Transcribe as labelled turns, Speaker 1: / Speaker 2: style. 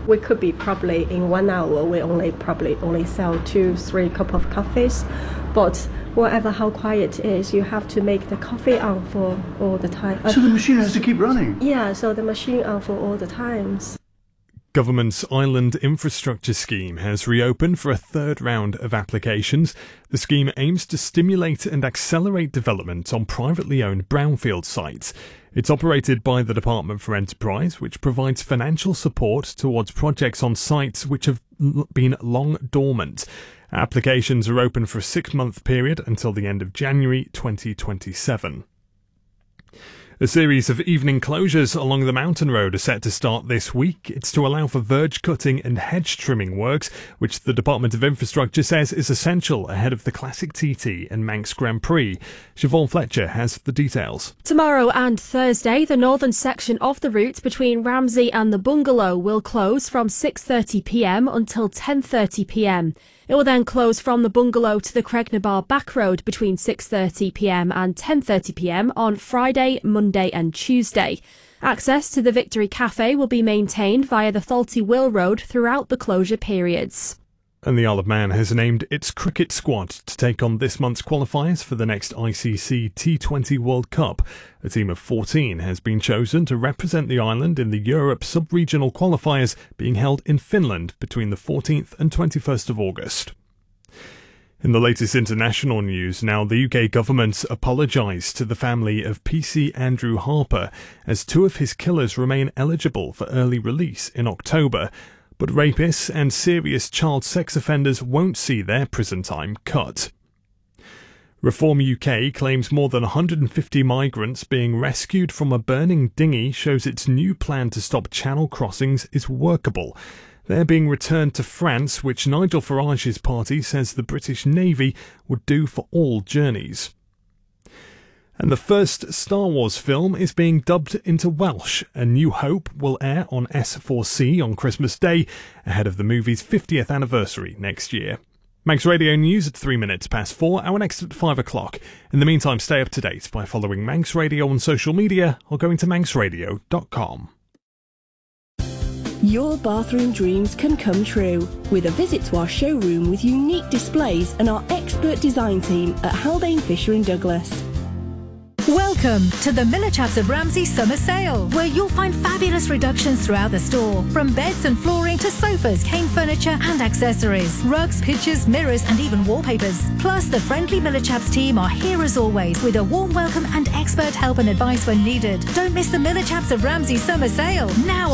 Speaker 1: We could be probably in 1 hour, we probably only sell 2-3 cup of coffees. But whatever how quiet it is, you have to make the coffee on for all the time.
Speaker 2: So the machine has to keep running?
Speaker 1: Yeah, so the machine on for all the times.
Speaker 3: Government's Island Infrastructure Scheme has reopened for a third round of applications. The scheme aims to stimulate and accelerate development on privately owned brownfield sites. It's operated by the Department for Enterprise, which provides financial support towards projects on sites which have been long dormant. Applications are open for a 6-month period until the end of January 2027. A series of evening closures along the mountain road are set to start this week. It's to allow for verge cutting and hedge trimming works, which the Department of Infrastructure says is essential ahead of the Classic TT and Manx Grand Prix. Siobhan Fletcher has the details.
Speaker 4: Tomorrow and Thursday, the northern section of the route between Ramsey and the Bungalow will close from 6:30 p.m. until 10:30 p.m. It will then close from the Bungalow to the Cregnabar Back Road between 6:30 p.m. and 10:30 p.m. on Friday, Monday and Tuesday. Access to the Victory Cafe will be maintained via the Thalty Will Road throughout the closure periods.
Speaker 3: And the Isle of Man has named its cricket squad to take on this month's qualifiers for the next ICC T20 World Cup. A team of 14 has been chosen to represent the island in the Europe sub-regional qualifiers being held in Finland between the 14th and 21st of August. In the latest international news now, the UK government apologised to the family of PC Andrew Harper as 2 of his killers remain eligible for early release in October. But rapists and serious child sex offenders won't see their prison time cut. Reform UK claims more than 150 migrants being rescued from a burning dinghy shows its new plan to stop channel crossings is workable. They're being returned to France, which Nigel Farage's party says the British Navy would do for all journeys. And the first Star Wars film is being dubbed into Welsh. A New Hope will air on S4C on Christmas Day, ahead of the movie's 50th anniversary next year. Manx Radio News at 3 minutes past 4, our next at 5 o'clock. In the meantime, stay up to date by following Manx Radio on social media or going to manxradio.com.
Speaker 5: Your bathroom dreams can come true with a visit to our showroom with unique displays and our expert design team at Haldane Fisher & Douglas.
Speaker 6: Welcome to the Miller Chaps of Ramsey Summer Sale, where you'll find fabulous reductions throughout the store. From beds and flooring to sofas, cane furniture and accessories, rugs, pictures, mirrors and even wallpapers. Plus, the friendly Miller Chaps team are here as always with a warm welcome and expert help and advice when needed. Don't miss the Miller Chaps of Ramsey Summer Sale, now